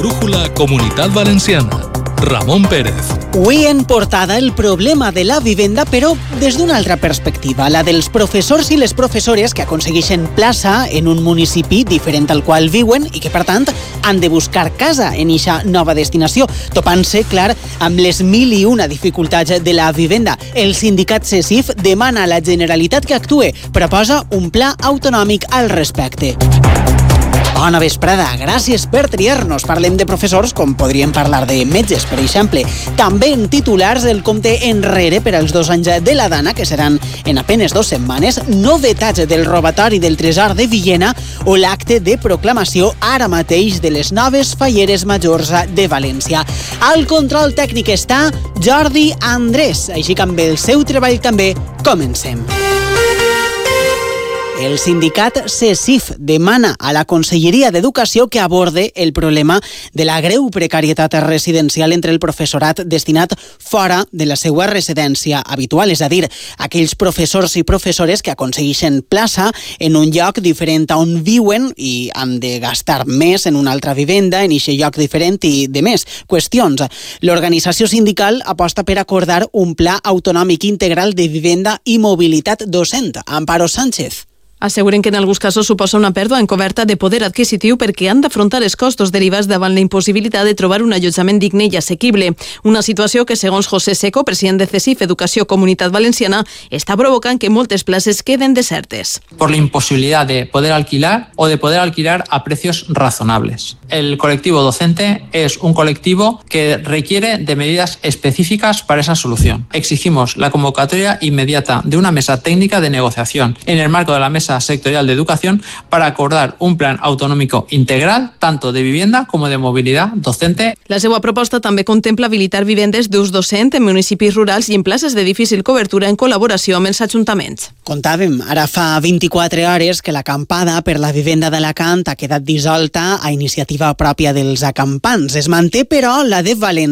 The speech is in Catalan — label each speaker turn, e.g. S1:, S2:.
S1: Brújula Comunitat Valenciana. Ramon Pérez.
S2: Avui en portada el problema de la vivenda, però des d'una altra perspectiva, la dels professors i les professores que aconsegueixen plaça en un municipi diferent al qual viuen i que, per tant, han de buscar casa en eixa nova destinació, topant-se, clar, amb les 1001 dificultats de la vivenda. El sindicat CESIF demana a la Generalitat que actue, proposa un pla autonòmic al respecte. Bona vesprada, gràcies per triar-nos. Parlem de professors, com podríem parlar de metges, per exemple. També en titulars el compte enrere per als 2 anys de la Dana, que seran en apenes 2 setmanes, novetats del robatori del tresor de Villena o l'acte de proclamació ara mateix de les noves falleres majors de València. Al control tècnic està Jordi Andrés, així que amb el seu treball també comencem. El sindicat CESIF demana a la Conselleria d'Educació que aborde el problema de la greu precarietat residencial entre el professorat destinat fora de la seva residència habitual, és a dir, aquells professors i professores que aconsegueixen plaça en un lloc diferent a on viuen i han de gastar més en una altra vivenda, en aquest lloc diferent i de més qüestions. L'organització sindical aposta per acordar un pla autonòmic integral de vivenda i mobilitat docent. Amparo Sánchez.
S3: Asseguren que en alguns casos suposa una pèrdua encoberta de poder adquisitiu perquè han d'afrontar els costos derivats davant la impossibilitat de trobar un allotjament digne i assequible. Una situació que, segons José Seco, president de CESIF Educació Comunitat Valenciana, està provocant que moltes places queden desertes.
S4: Por la imposibilidad de poder alquilar o de poder alquilar a precios razonables. El colectivo docente es un colectivo que requiere de medidas específicas para esa solución. Exigimos la convocatoria inmediata de una mesa técnica de negociación en el marco de la Mesa Sectorial de Educación para acordar un plan autonómico integral tanto de vivienda como de movilidad docente.
S3: La seva proposta també contempla habilitar vivendes d'ús docent en municipis rurals i en places de difícil cobertura en col·laboració amb els ajuntaments.
S2: Contàvem ara fa 24 hores que l'acampada per la vivenda d'Alacant ha quedat dissolta a iniciativa pròpia dels acampants. Es manté, però, la de València.